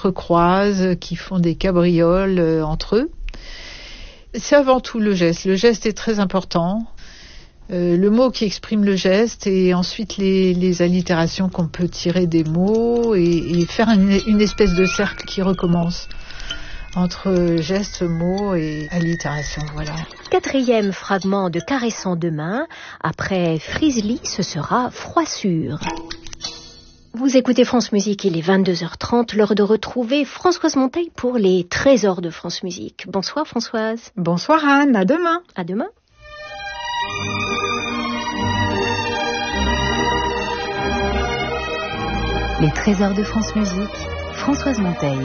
s'entrecroisent, qui font des cabrioles entre eux. C'est avant tout le geste. Le geste est très important. Le mot qui exprime le geste et ensuite les allitérations qu'on peut tirer des mots et faire une espèce de cercle qui recommence entre geste, mots et allitération. Voilà. 4e fragment de Caressant de main. Après Frisely, ce sera Froissure. Vous écoutez France Musique, il est 22h30, l'heure de retrouver Françoise Monteil pour les trésors de France Musique. Bonsoir Françoise. Bonsoir Anne, à demain. À demain. Les trésors de France Musique, Françoise Monteil.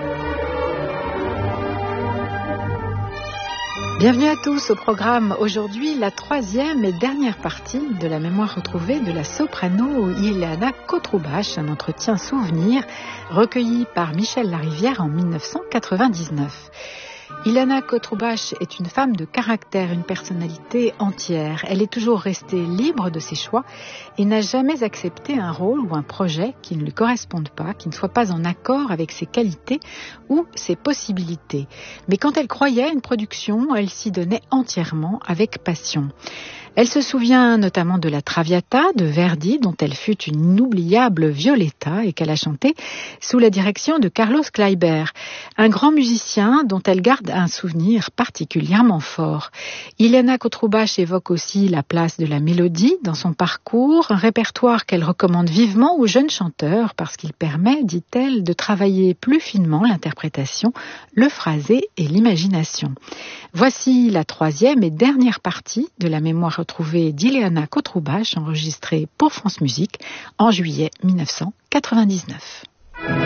Bienvenue à tous au programme. Aujourd'hui, la 3e et dernière partie de la mémoire retrouvée de la soprano Ileana Kotroubache, un entretien souvenir recueilli par Michel Larivière en 1999. Ileana Kotroubache est une femme de caractère, une personnalité entière. Elle est toujours restée libre de ses choix et n'a jamais accepté un rôle ou un projet qui ne lui corresponde pas, qui ne soit pas en accord avec ses qualités ou ses possibilités. Mais quand elle croyait à une production, elle s'y donnait entièrement avec passion. Elle se souvient notamment de la Traviata de Verdi, dont elle fut une inoubliable Violetta et qu'elle a chantée sous la direction de Carlos Kleiber, un grand musicien dont elle garde un souvenir particulièrement fort. Ileana Kotroubache évoque aussi la place de la mélodie dans son parcours, un répertoire qu'elle recommande vivement aux jeunes chanteurs parce qu'il permet, dit-elle, de travailler plus finement l'interprétation, le phrasé et l'imagination. Voici la 3e et dernière partie de la mémoire retrouvée d'Ileana Kotroubache enregistrée pour France Musique en juillet 1999.